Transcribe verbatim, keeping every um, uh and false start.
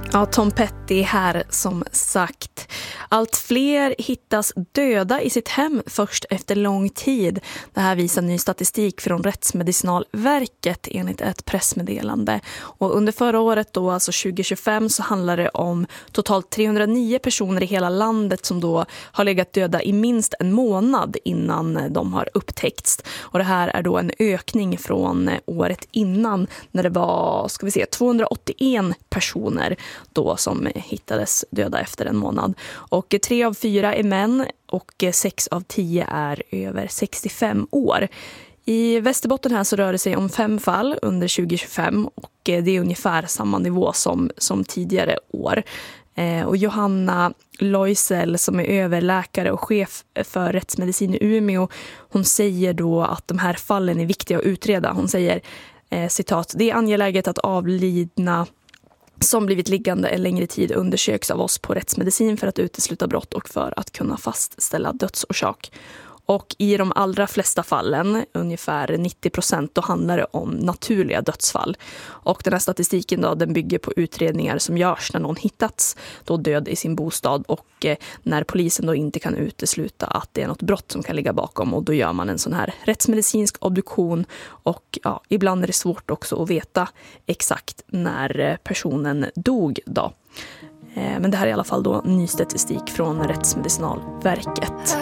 Ja, Tom Petty här som sagt. Allt fler hittas döda i sitt hem först efter lång tid. Det här visar ny statistik från Rättsmedicinalverket enligt ett pressmeddelande. Och under förra året då, alltså tjugo tjugofem, så handlar det om totalt trehundranio personer i hela landet som då har legat döda i minst en månad innan de har upptäckts. Och det här är då en ökning från året innan när det var, ska vi se, tvåhundraåttioen personer då som hittades döda efter en månad. Och tre av fyra är män och sex av tio är över sextiofem år. I Västerbotten här så rör det sig om fem fall under tjugo tjugofem och det är ungefär samma nivå som, som tidigare år. Eh, och Johanna Loisel som är överläkare och chef för rättsmedicin i Umeå, hon säger då att de här fallen är viktiga att utreda. Hon säger, eh, citat, det är angeläget att avlidna som blivit liggande en längre tid undersöks av oss på rättsmedicin för att utesluta brott och för att kunna fastställa dödsorsak. Och i de allra flesta fallen, ungefär nittio procent, då handlar det om naturliga dödsfall. Och den här statistiken då, den bygger på utredningar som görs när någon hittats då död i sin bostad och eh, när polisen då inte kan utesluta att det är något brott som kan ligga bakom, och då gör man en sån här rättsmedicinsk obduktion. Och ja, ibland är det svårt också att veta exakt när personen dog då. Men det här är i alla fall då ny statistik från Rättsmedicinalverket.